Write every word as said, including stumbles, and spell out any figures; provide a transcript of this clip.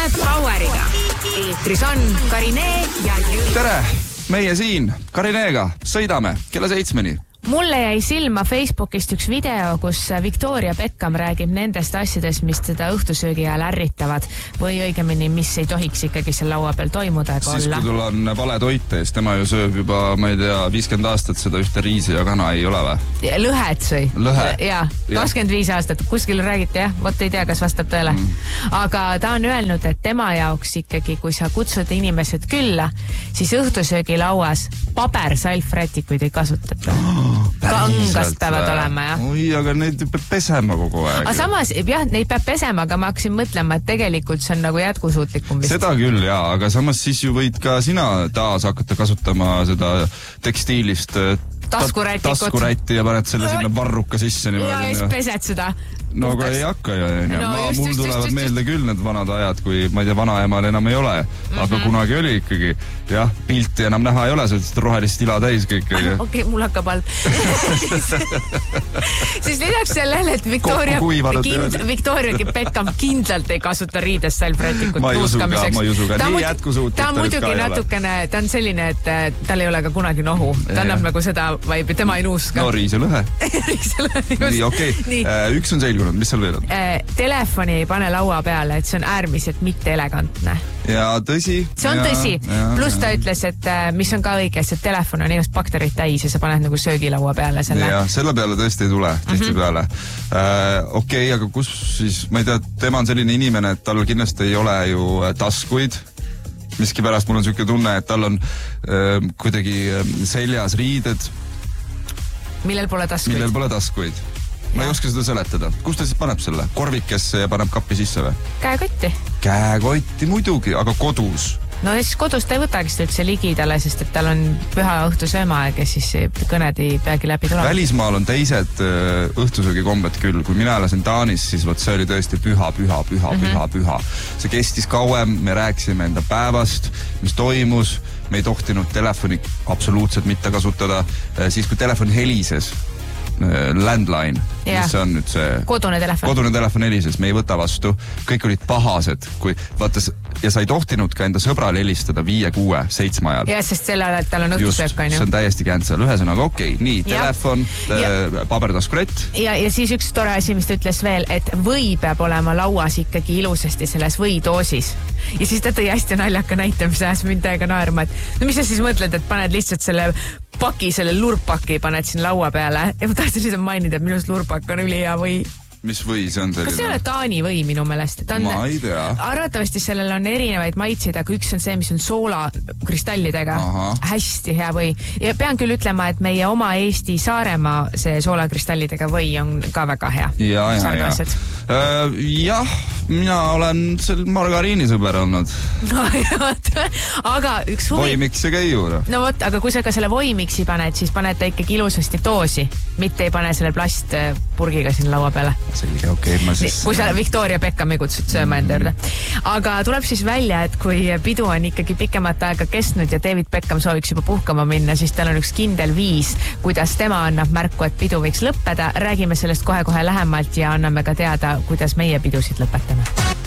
Poweriga. Eetris on Karinee ja Jüri. Tere! Meie siin Karineega sõidame kella seitsmeni. Mulle jäi silma Facebookist üks video, kus Victoria Beckham räägib nendest asjadest, mis teda õhtusöögi ajal ärritavad või õigemini, mis ei tohiks ikkagi seal laua peal toimuda ega siis, olla. Siis kui tul on vale toite, siis tema ju sööb juba, ma ei tea, viiskümmend aastat seda ühte riisi ja kana ei ole või? Lõhed sõi. Lõhe. Jaa, kakskümmend viis aastat. Kuskil räägiti, jah, vot ei tea, kas vastab tõele. Mm. Aga ta on öelnud, et tema jaoks ikkagi, kui sa kutsud inimesed külla, siis õhtusöögilauas pabersalfrätikuid ei kasutata. Kangast peavad olema, jah. Oi, aga neid peab pesema kogu aeg. Aga samas, jah, neid peab pesema, aga ma hakkasin mõtlema, et tegelikult see on nagu jätkusuutlikum vist. Seda küll, jaa, aga samas siis ju võid ka sina taas hakata kasutama seda tekstiilist taskurätikut. taskurätti ja paned selle sinna varruka sisse. Ja siis pesed seda. No aga ei hakka ju. No, ma, just, mul just, tulevad just, meelde küll need vanad ajad, kui ma ei tea, vanaemal enam ei ole, aga mm -hmm. kunagi oli ikkagi, jah, pilti enam näha ei ole, see rohelist ila täis kõik. Okei, okay, mul hakkab halb. siis lisaks sellele, et Victoria, kind, Victoria Beckham kindlalt ei kasuta riidest salfrätikut tuuskamiseks. Ma ei usu ka, nii jätkusuutlik ta on muidugi natukene, ta on selline, et tal ei ole ka kunagi nohu. Ta annab nagu seda vibe, tema ei nuuska. No riiselõhe. riiselõhe, just. Nii, okei. Okay. Üks on selgunud. Mis seal veel on? Telefoni ei pane laua peale, et see on äärmiselt mitte elegantne. Ja tõsi. See on ja, tõsi. Plus ta ütles, et mis on ka õige, et telefon on igast bakterid täis ja sa paned nagu söögilaua peale selle. Ja, selle peale tõesti ei tule tihti mm -hmm. peale. Äh, Okei, okay, aga kus siis, ma ei tea, tema on selline inimene, et tal kindlasti ei ole ju taskuid. Miskipärast mul on selline tunne, et tal on äh, kuidagi seljas riided. Millel pole taskuid? Millel pole taskuid. Ma ei oska seda seletada. Kus ta siis paneb selle? Korvikesse ja paneb kappi sisse või? Käekotti. Käekotti muidugi, aga kodus? No siis kodus ta ei võtagi seda üldse ligidale, sest et tal on püha õhtu söömaaeg ja siis kõned ei peagi läbi tulema. Välismaal on teised õhtusöögikombed küll. Kui mina elasin Taanis, siis võt see oli tõesti püha, püha, püha, mm -hmm. püha, püha. See kestis kauem, me rääkisime enda päevast, mis toimus, me ei tohtinud telefoni absoluutselt mitte kasutada. Siis kui telefon helises, landline, ja. mis on nüüd see kodune telefon. Kodune telefon helises, me ei võta vastu. Kõik olid pahased, kui vaatas, ja sa ei tohtinud ka enda sõbrale helistada viie, kuue, seitsme ajal. Ja, sest selle ajal, et tal on õhtusöök, on ju. See on täiesti känsel. Ühesõnaga, okei, okay, nii, ja. telefon, pabertaskurett. Ja, ja siis üks tore asi, mis ta ütles veel, et või peab olema lauas ikkagi ilusasti selles võidoosis. Ja siis ta tõi hästi naljaka näite, mis ajas mind täiega naerma, et no mis sa siis mõtled, et paned lihtsalt selle paki, selle lurpaki paned siin laua peale ja ma tahtsin lihtsalt mainida, et minust lurpak on ülihea või. Mis või see on selline? Kas see ole Taani või minu meelest? On, ma ei tea. Arvatavasti sellel on erinevaid maitseid, aga üks on see, mis on soolakristallidega. Aha. Hästi hea või. Ja pean küll ütlema, et meie oma Eesti Saaremaa see soolakristallidega või on ka väga hea. Ja, ja, ja. Uh, jah, mina olen seal margariinisõber olnud. No, aga üks huvi... Voimiksi käi juurde. No vot, aga kui sa ka selle voimiksi paned, siis paned ta ikkagi ilusasti doosi. Mitte ei pane selle plastpurgiga siin laua peale. Selge, okei, okay, ma siis... Kui sa Victoria Beckhami kutsud sööma enda juurde. Aga tuleb siis välja, et kui pidu on ikkagi pikemat aega kestnud ja David Beckham sooviks juba puhkama minna, siis tal on üks kindel viis, kuidas tema annab märku, et pidu võiks lõppeda. Räägime sellest kohe-kohe lähemalt ja anname ka teada, kuidas meie pidusid lõpetame.